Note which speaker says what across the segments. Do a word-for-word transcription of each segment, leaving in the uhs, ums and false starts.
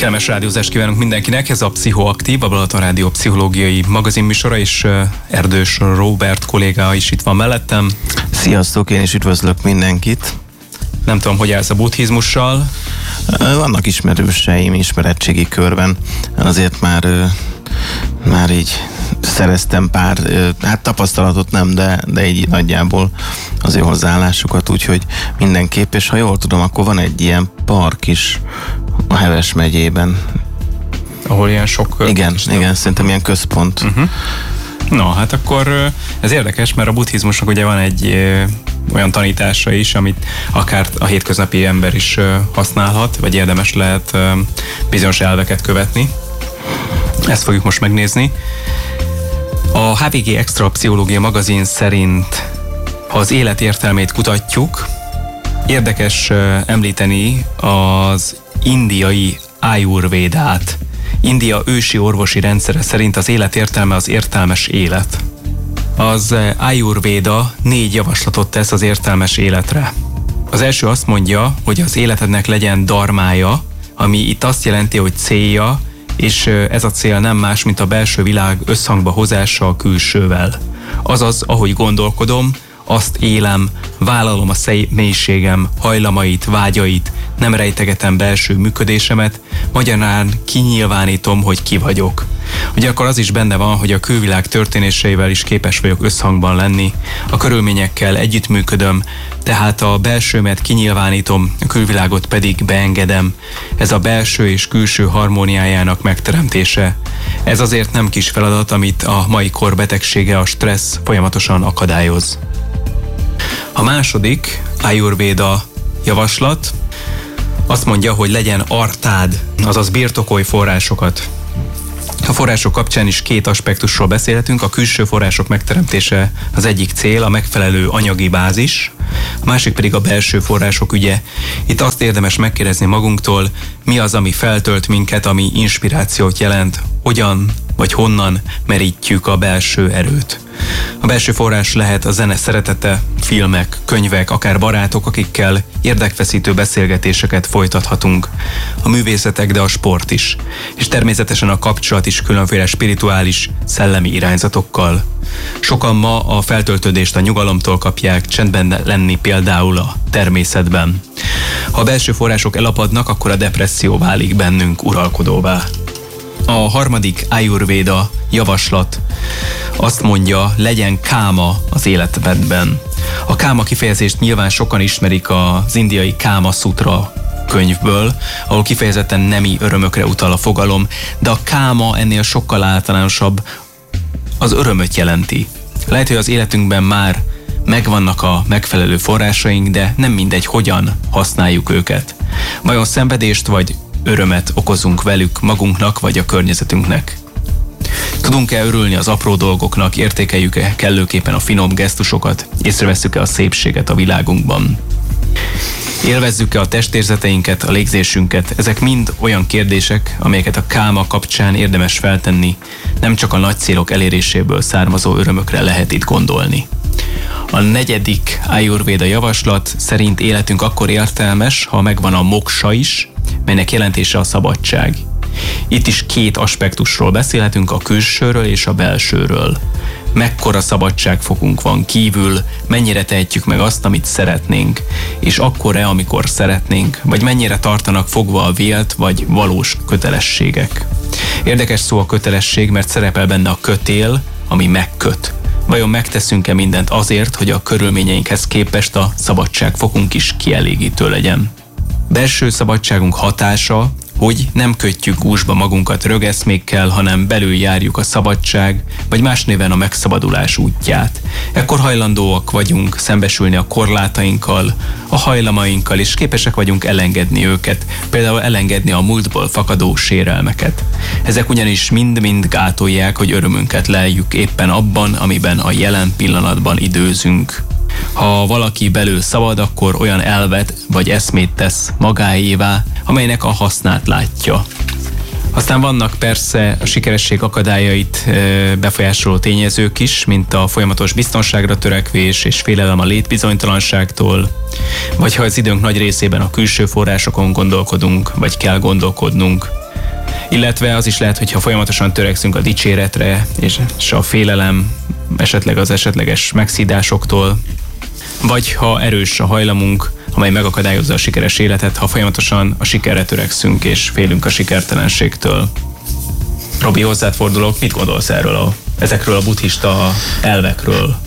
Speaker 1: Kellemes rádiózást kívánunk mindenkinek, ez a Pszichoaktív, a Balaton Rádió pszichológiai magazinműsora, és Erdős Róbert kolléga is itt van mellettem.
Speaker 2: Sziasztok, én is üdvözlök mindenkit.
Speaker 1: Nem tudom, hogy állsz a buddhizmussal?
Speaker 2: Vannak ismerőseim ismeretségi körben, azért már, már így szereztem pár, hát tapasztalatot nem, de, de így nagyjából az ő hozzáállásukat, úgyhogy mindenképp, és ha jól tudom, akkor van egy ilyen park is a Heves megyében.
Speaker 1: Ahol ilyen sok...
Speaker 2: Igen, igen, szerintem ilyen központ.
Speaker 1: Uh-huh. No, hát akkor ez érdekes, mert a buddhizmusnak ugye van egy ö, olyan tanítása is, amit akár a hétköznapi ember is ö, használhat, vagy érdemes lehet ö, bizonyos elveket követni. Ezt fogjuk most megnézni. A há vé gé Extra Pszichológia magazin szerint, ha az élet értelmét kutatjuk, érdekes ö, említeni az indiai Ayurvédát. India ősi orvosi rendszere szerint az élet értelme az értelmes élet. Az Ayurvéda négy javaslatot tesz az értelmes életre. Az első azt mondja, hogy az életednek legyen dharmája, ami itt azt jelenti, hogy célja, és ez a cél nem más, mint a belső világ összhangba hozása a külsővel. Azaz, ahogy gondolkodom, azt élem, vállalom a mélységem, hajlamait, vágyait, nem rejtegetem belső működésemet, magyarán kinyilvánítom, hogy ki vagyok. Ugye akkor az is benne van, hogy a külvilág történéseivel is képes vagyok összhangban lenni, a körülményekkel együttműködöm, tehát a belsőmet kinyilvánítom, a külvilágot pedig beengedem. Ez a belső és külső harmóniájának megteremtése. Ez azért nem kis feladat, amit a mai kor betegsége, a stressz folyamatosan akadályoz. A második Ayurvéda javaslat azt mondja, hogy legyen artád, azaz birtokolj forrásokat. A források kapcsán is két aspektusról beszélhetünk. A külső források megteremtése az egyik cél, a megfelelő anyagi bázis, a másik pedig a belső források ügye. Itt azt érdemes megkérdezni magunktól, mi az, ami feltölt minket, ami inspirációt jelent, hogyan vagy honnan merítjük a belső erőt. A belső forrás lehet a zene szeretete, filmek, könyvek, akár barátok, akikkel érdekfeszítő beszélgetéseket folytathatunk. A művészetek, de a sport is. És természetesen a kapcsolat is különféle spirituális, szellemi irányzatokkal. Sokan ma a feltöltődést a nyugalomtól kapják, csendben lenni például a természetben. Ha a belső források elapadnak, akkor a depresszió válik bennünk uralkodóvá. A harmadik Ayurvéda javaslat azt mondja, legyen káma az életedben. A káma kifejezést nyilván sokan ismerik az indiai Káma Sutra könyvből, ahol kifejezetten nemi örömökre utal a fogalom, de a káma ennél sokkal általánosabb, az örömöt jelenti. Lehet, hogy az életünkben már megvannak a megfelelő forrásaink, de nem mindegy, hogyan használjuk őket. Vajon szenvedést vagy örömet okozunk velük magunknak vagy a környezetünknek? Tudunk-e örülni az apró dolgoknak, értékeljük-e kellőképpen a finom gesztusokat, észrevesszük-e a szépséget a világunkban? Élvezzük-e a testérzeteinket, a légzésünket? Ezek mind olyan kérdések, amelyeket a káma kapcsán érdemes feltenni, nem csak a nagy célok eléréséből származó örömökre lehet itt gondolni. A negyedik Ayurvéda javaslat szerint életünk akkor értelmes, ha megvan a moksa is, melynek jelentése a szabadság. Itt is két aspektusról beszélhetünk, a külsőről és a belsőről. Mekkora szabadságfokunk van kívül, mennyire tehetjük meg azt, amit szeretnénk, és akkor-e, amikor szeretnénk, vagy mennyire tartanak fogva a vélt vagy valós kötelességek. Érdekes szó a kötelesség, mert szerepel benne a kötél, ami megköt. Vajon megteszünk-e mindent azért, hogy a körülményeinkhez képest a szabadságfokunk is kielégítő legyen? Belső szabadságunk hatása, hogy nem kötjük gúzsba magunkat rögeszmékkel, hanem belül járjuk a szabadság, vagy más néven a megszabadulás útját. Ekkor hajlandóak vagyunk szembesülni a korlátainkkal, a hajlamainkkal, és képesek vagyunk elengedni őket, például elengedni a múltból fakadó sérelmeket. Ezek ugyanis mind-mind gátolják, hogy örömünket leljük éppen abban, amiben a jelen pillanatban időzünk. Ha valaki belül szabad, akkor olyan elvet vagy eszmét tesz magáévá, amelynek a hasznát látja. Aztán vannak persze a sikeresség akadályait befolyásoló tényezők is, mint a folyamatos biztonságra törekvés és félelem a létbizonytalanságtól, vagy ha az időnk nagy részében a külső forrásokon gondolkodunk, vagy kell gondolkodnunk. Illetve az is lehet, hogyha folyamatosan törekszünk a dicséretre, és, és a félelem esetleg az esetleges megszídásoktól, vagy ha erős a hajlamunk, amely megakadályozza a sikeres életet, ha folyamatosan a sikerre törekszünk, és félünk a sikertelenségtől. Robi, hozzád fordulok, mit gondolsz erről a, ezekről a buddhista elvekről?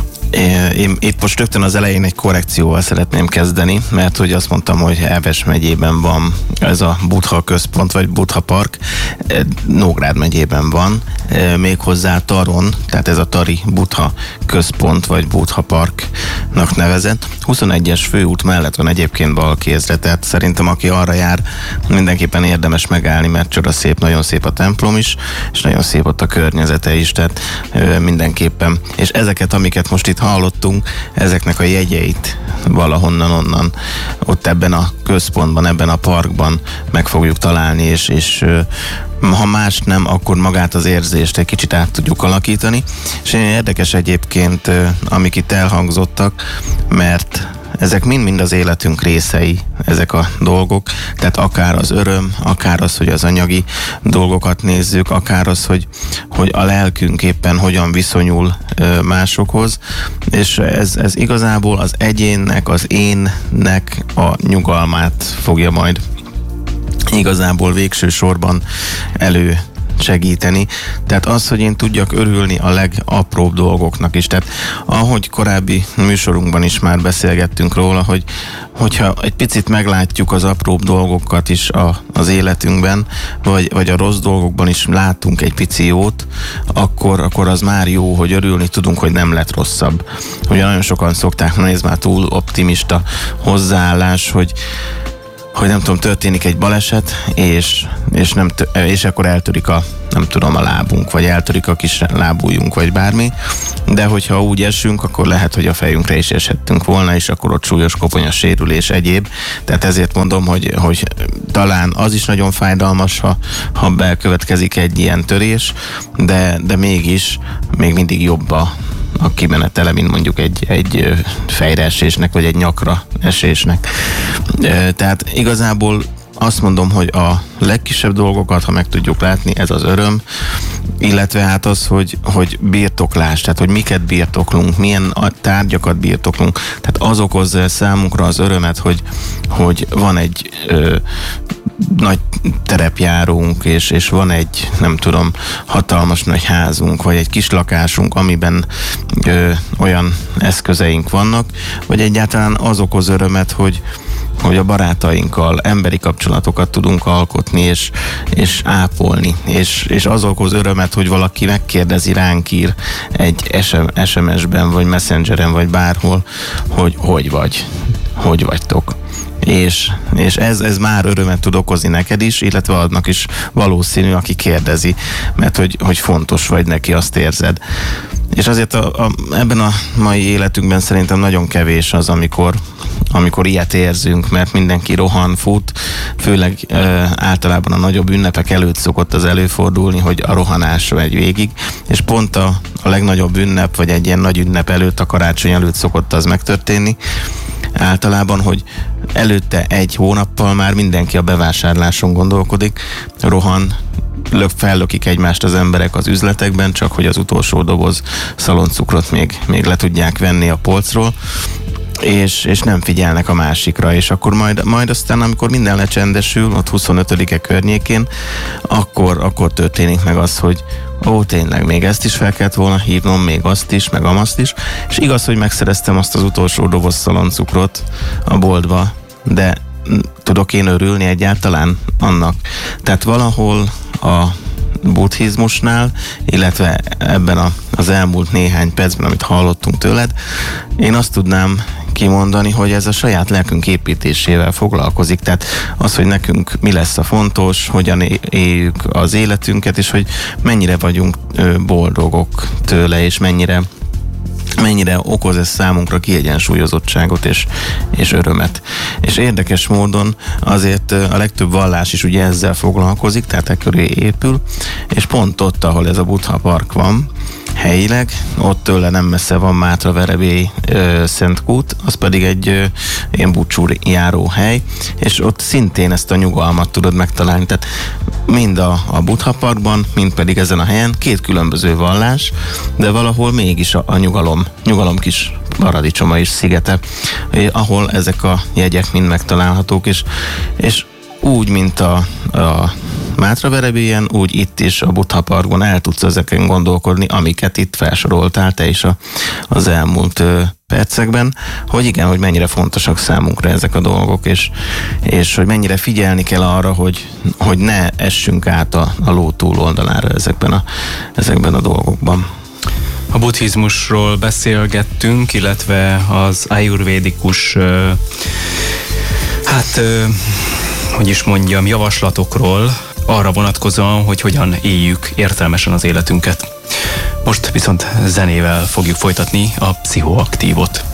Speaker 2: Én itt most rögtön az elején egy korrekcióval szeretném kezdeni, mert hogy azt mondtam, hogy Eves megyében van ez a Buddha központ, vagy Buddha park, Nógrád megyében van, méghozzá Taron, tehát ez a Tari Buddha központ, vagy Buddha parknak nevezett. huszonegyes főút mellett van egyébként Balkézre, tehát szerintem aki arra jár, mindenképpen érdemes megállni, mert csoda szép, nagyon szép a templom is, és nagyon szép ott a környezete is, tehát mindenképpen. És ezeket, amiket most itt hallottunk, ezeknek a jegyeit valahonnan onnan, ott ebben a központban, ebben a parkban meg fogjuk találni, és, és ha más nem, akkor magát az érzést egy kicsit át tudjuk alakítani. És érdekes egyébként, amik itt elhangzottak, mert ezek mind-mind az életünk részei, ezek a dolgok, tehát akár az öröm, akár az, hogy az anyagi dolgokat nézzük, akár az, hogy, hogy a lelkünk éppen hogyan viszonyul másokhoz, és ez, ez igazából az egyénnek, az énnek a nyugalmát fogja majd igazából végső sorban elő segíteni. Tehát az, hogy én tudjak örülni a legapróbb dolgoknak is. Tehát ahogy korábbi műsorunkban is már beszélgettünk róla, hogy hogyha egy picit meglátjuk az apróbb dolgokat is a, az életünkben, vagy, vagy a rossz dolgokban is látunk egy pici jót, akkor, akkor az már jó, hogy örülni tudunk, hogy nem lett rosszabb. Ugye nagyon sokan szokták, na ez már túl optimista hozzáállás, hogy hogy nem tudom, történik egy baleset, és, és, nem t- és akkor eltörik a, nem tudom, a lábunk, vagy eltörik a kis lábujjunk, vagy bármi, de hogyha úgy esünk, akkor lehet, hogy a fejünkre is eshettünk volna, és akkor ott súlyos koponya sérülés egyéb. Tehát ezért mondom, hogy, hogy talán az is nagyon fájdalmas, ha, ha bekövetkezik egy ilyen törés, de, de mégis még mindig jobb a a kimenetele, mint mondjuk egy, egy fejre esésnek, vagy egy nyakra esésnek. Tehát igazából azt mondom, hogy a legkisebb dolgokat, ha meg tudjuk látni, ez az öröm, illetve hát az, hogy, hogy birtoklás, tehát hogy miket birtoklunk, milyen tárgyakat birtoklunk, tehát az okozza számunkra az örömet, hogy, hogy van egy ö, nagy terepjárunk, és, és van egy, nem tudom, hatalmas nagy házunk, vagy egy kis lakásunk, amiben ö, olyan eszközeink vannak, vagy egyáltalán az okoz örömet, hogy hogy a barátainkkal emberi kapcsolatokat tudunk alkotni, és, és ápolni, és, és az okoz örömet, hogy valaki megkérdezi, ránk ír egy es em es-ben, vagy Messengeren, vagy bárhol, hogy hogy vagy, hogy vagytok. És, és ez, ez már örömet tud okozni neked is, illetve annak is valószínű, aki kérdezi, mert hogy, hogy fontos vagy neki, azt érzed. És azért a, a, ebben a mai életünkben szerintem nagyon kevés az, amikor, amikor ilyet érzünk, mert mindenki rohan, fut, főleg e, általában a nagyobb ünnepek előtt szokott az előfordulni, hogy a rohanás megy végig, és pont a, a legnagyobb ünnep, vagy egy ilyen nagy ünnep előtt, a karácsony előtt szokott az megtörténni, általában, hogy előtte egy hónappal már mindenki a bevásárláson gondolkodik, rohan, lök, fellökik egymást az emberek az üzletekben, csak hogy az utolsó doboz szaloncukrot még, még le tudják venni a polcról, és, és nem figyelnek a másikra, és akkor majd, majd aztán, amikor minden lecsendesül, ott huszonötödike környékén, akkor, akkor történik meg az, hogy ó, tényleg, még ezt is fel kellett volna hívnom, még azt is, meg amazt is, és igaz, hogy megszereztem azt az utolsó doboz szaloncukrot a boltba, de tudok én örülni egyáltalán annak. Tehát valahol a buddhizmusnál, illetve ebben a, az elmúlt néhány percben, amit hallottunk tőled, én azt tudnám kimondani, hogy ez a saját lelkünk építésével foglalkozik. Tehát az, hogy nekünk mi lesz a fontos, hogyan éljük az életünket, és hogy mennyire vagyunk boldogok tőle, és mennyire mennyire okoz ez számunkra kiegyensúlyozottságot és, és örömet. És érdekes módon azért a legtöbb vallás is ugye ezzel foglalkozik, tehát e köré épül, és pont ott, ahol ez a Buddha park van, helyileg, ott tőle nem messze van Mátra-Verebély Szentkút, az pedig egy ö, ilyen búcsú járó hely, és ott szintén ezt a nyugalmat tudod megtalálni, tehát mind a, a Buddha Parkban, mind pedig ezen a helyen két különböző vallás, de valahol mégis a, a nyugalom, nyugalom kis paradicsoma és szigete, ahol ezek a jegyek mind megtalálhatók, és, és úgy, mint a, a Mátra-Verebélyen, úgy itt is a Buddha Parkban el tudsz ezeken gondolkodni, amiket itt felsoroltál te is a, az elmúlt ö, percekben, hogy igen, hogy mennyire fontosak számunkra ezek a dolgok, és, és hogy mennyire figyelni kell arra, hogy, hogy ne essünk át a, a ló túloldalára ezekben a, ezekben a dolgokban.
Speaker 1: A buddhizmusról beszélgettünk, illetve az ayurvédikus ö, hát ö, hogy is mondjam, javaslatokról arra vonatkozóan, hogy hogyan éljük értelmesen az életünket. Most viszont zenével fogjuk folytatni a Pszichoaktívot.